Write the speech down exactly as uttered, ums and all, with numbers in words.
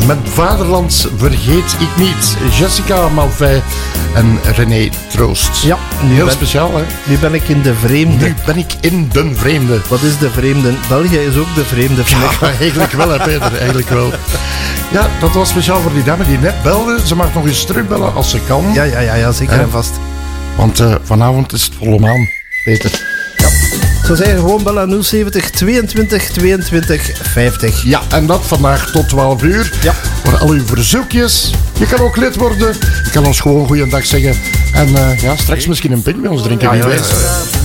met Vaderland vergeet ik niet. Jessica Malvey en René Troost. Ja, heel ben, speciaal, hè? Nu ben ik in de vreemde. Nu ben ik in de vreemde. Wat is de vreemde? België is ook de vreemde. Ja, eigenlijk wel, hè, Peter. Eigenlijk wel. Ja, dat was speciaal voor die dame die net belde. Ze mag nog eens terugbellen als ze kan. Ja, ja, ja, ja zeker uh, en vast. Want uh, vanavond is het volle maan, Peter. Ja. Ik zou zeggen, gewoon bellen aan nul zeventig tweeëntwintig tweeëntwintig vijftig. Ja, en dat vandaag tot twaalf uur. Ja. Voor al uw verzoekjes. Je kan ook lid worden. Je kan ons gewoon goeiedag zeggen. En uh, ja, straks misschien een pint met ons drinken. Ja, wie ja, weet. ja, ja.